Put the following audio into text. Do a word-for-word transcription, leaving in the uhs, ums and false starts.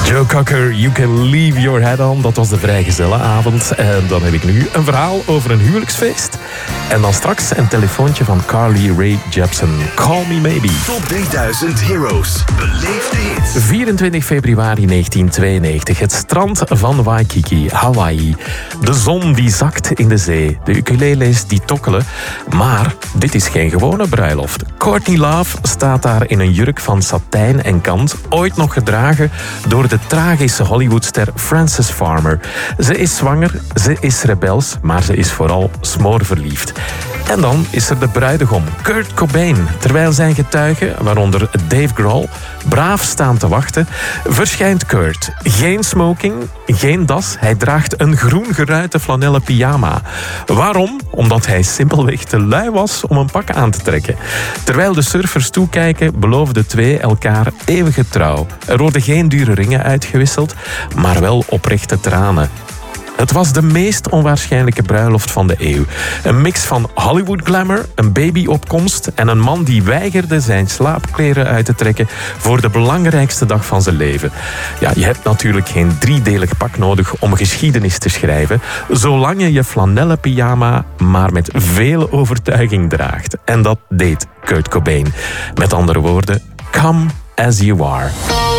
Joe Cocker, You Can Leave Your Head On. Dat was de vrijgezellenavond. En dan heb ik nu een verhaal over een huwelijksfeest. En dan straks een telefoontje van Carly Rae Jepsen. Call Me Maybe. Top drieduizend Heroes. Beleef de hits. vierentwintig februari negentien tweeënnegentig. Het strand van Waikiki, Hawaii. De zon die zakt in de zee. De ukulele's die tokkelen. Maar dit is geen gewone bruiloft. Courtney Love staat daar in een jurk van satijn en kant. Ooit nog gedragen door de tragische Hollywoodster Frances Farmer. Ze is zwanger, ze is rebels, maar ze is vooral smoorverliefd. En dan is er de bruidegom, Kurt Cobain. Terwijl zijn getuigen, waaronder Dave Grohl, braaf staan te wachten, verschijnt Kurt. Geen smoking, geen das. Hij draagt een groen geruite flanellen pyjama. Waarom? Omdat hij simpelweg te lui was om een pak aan te trekken. Terwijl de surfers toekijken, beloven de twee elkaar eeuwige trouw. Er worden geen dure ringen uitgewisseld, maar wel oprechte tranen. Het was de meest onwaarschijnlijke bruiloft van de eeuw. Een mix van Hollywood glamour, een babyopkomst en een man die weigerde zijn slaapkleren uit te trekken voor de belangrijkste dag van zijn leven. Ja, je hebt natuurlijk geen driedelig pak nodig om geschiedenis te schrijven, zolang je je flanellen pyjama maar met veel overtuiging draagt. En dat deed Kurt Cobain. Met andere woorden, come as you are.